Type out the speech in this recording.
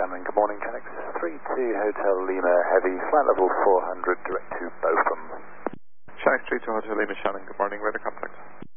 Shannon, good morning. Canex 32 Hotel Lima Heavy, flight level 400, direct to Bochum. Shannon 32 Hotel Lima, Shannon, good morning, weather contact.